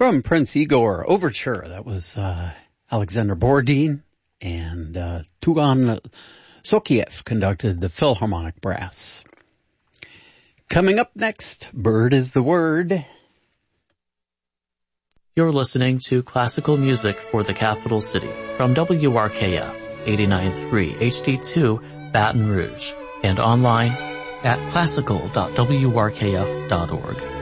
From Prince Igor Overture, that was Alexander Borodin, and Tugan Sokiev conducted the Philharmonic Brass. Coming up next, Bird is the Word. You're listening to classical music for the capital city from WRKF 89.3 HD2 Baton Rouge and online at classical.wrkf.org.